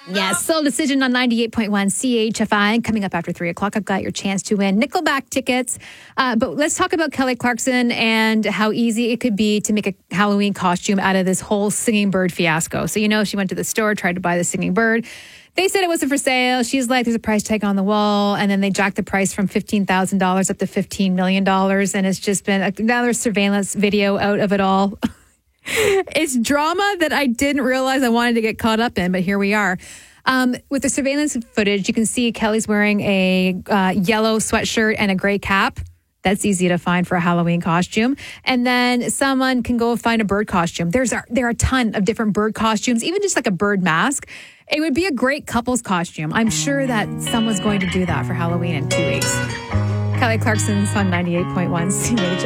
Yes, Soul Decision on 98.1 CHFI. Coming up after 3 o'clock, I've got your chance to win Nickelback tickets. But let's talk about Kelly Clarkson and how easy it could be to make a Halloween costume out of this whole singing bird fiasco. So, she went to the store, tried to buy the singing bird. They said it wasn't for sale. She's like, there's a price tag on the wall. And then they jacked the price from $15,000 up to $15 million. And it's just been another surveillance video out of it all. It's drama that I didn't realize I wanted to get caught up in, but here we are. With the surveillance footage, you can see Kelly's wearing a yellow sweatshirt and a gray cap. That's easy to find for a Halloween costume. And then someone can go find a bird costume. There are a ton of different bird costumes, even just like a bird mask. It would be a great couple's costume. I'm sure that someone's going to do that for Halloween in 2 weeks. Kelly Clarkson's on 98.1 CH.